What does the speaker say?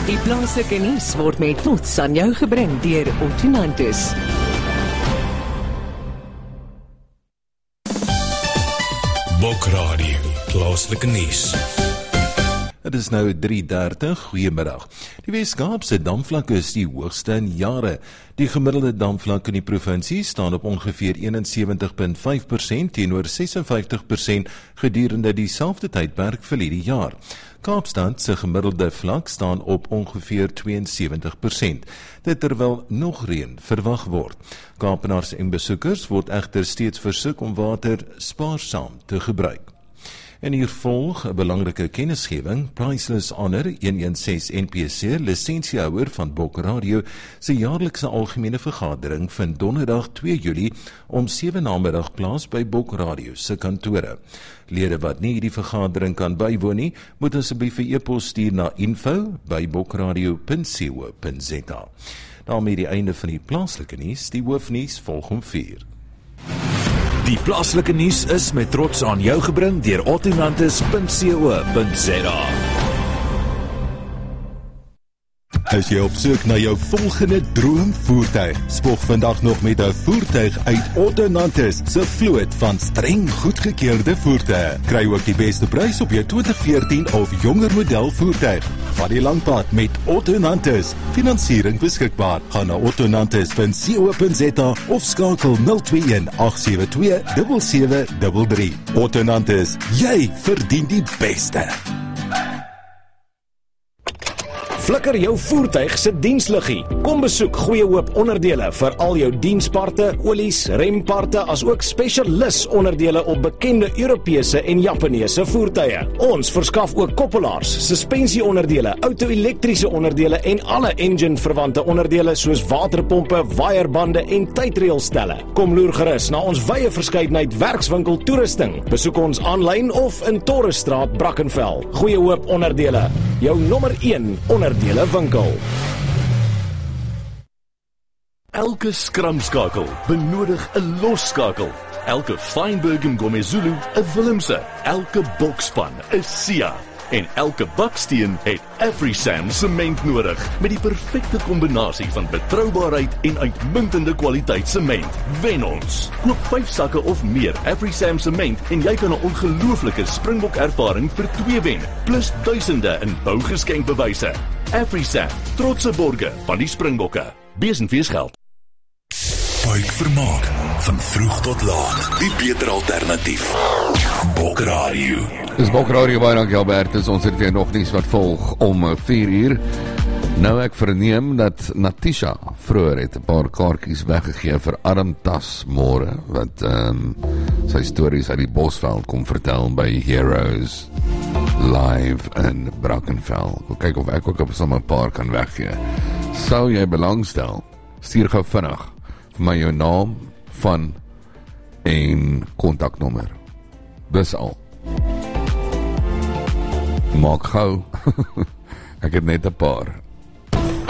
Die plaaslike nuus word met trots aan jou gebring deur Ottonantis. Bokradio, plaaslike nuus. Het is nou 3:30, goeiemiddag. Die Wes-Kaapse damvlak is die hoogste in jare. Die gemiddelde damvlak in die provinsie staan op ongeveer 71,5% teenoor 56% gedurende dieselfde tydperk verlede jaar. Kaapstad se gemiddelde vlak staan op ongeveer 72%, dit terwyl nog reën verwag word. Kaapenaars en besoekers word egter steeds versoek om water spaarsaam te gebruik. En hier volg 'n belangrike kennisgewing. Priceless Honor 116 NPC, lisensiehouer van Bokradio, se jaarlikse algemene vergadering vind donderdag 2 Julie om 7 namiddag plaas by Bokradio se kantore. Lede wat nie die vergadering kan bywoon nie, moet asseblief 'n e-pos stuur na info@bokradio.co.za. daarmee die einde van die plaaslike nuus. Die hoofnuus volg om 4. Die plaaslike nuus is met trots aan jou gebring deur Ottonantis.co.za. Is jy op soek na jou volgende droomvoertuig? Spog vandag nog met 'n voertuig uit Ottonantis se vloot van streng goedgekeurde voertuie. Kry ook die beste prys op jou 2014 of jonger model voertuig. Vat die lang pad met Ottonantis. Finansiering beskikbaar. Gaan na ottonantis.co.za of skakel 021 872 7733. Ottonantis, jy verdien die beste. Flikker jou voertuig se diensliggie. Kom besoek Goeie Hoop Onderdele vir al jou diensparte, olies, remparte, as ook spesialis onderdele op bekende Europese en Japaneese voertuie. Ons verskaf ook koppelaars, suspensieonderdele, auto-elektriese onderdele en alle engine-verwante onderdele soos waterpompe, waierbande en tydreelstelle. Kom loer gerus na ons wye verskeidenheid werkswinkel toerusting. Besoek ons aanlyn of in Torresstraat, Brackenfell. Goeie Hoop Onderdele, jou nommer 1 onderdele winkel. Elke skramskakel benodig 'n losskakel. Elke Feinberg en Gomezulu 'n Willemse. Elke bokspan 'n Sia. En elke baksteen het AfriSam sement nodig met die perfekte kombinasie van betroubaarheid en uitmuntende kwaliteit sement. Wen ons. Koop 5 sakke of meer AfriSam sement en jy kan 'n ongelooflike Springbok ervaring vir 2 wen, plus duisende in bougeskenkbewyse. AfriSam, trotse borge van die Springbokke. Besenfees geld. Buikvermaak, van vroeg tot laat, die beter alternatief. Bokradio. Dis Bokradio, baie dankie Albertus, ons het weer nog niets wat volg om 4 uur. Nou ek verneem dat Natisha vroeër het 'n paar kaartjies weggegee vir Armtas môre, wat sy stories uit die Bosveld kom vertel by Heroes Live in Brackenfell. Ek wil kyk of ek ook op sommer 'n paar kan weggee. Sou jy belangstel, stuur gou vinnig vir my jou naam, van en kontaknommer. Dis al. Maak gou. Ek het net 'n paar.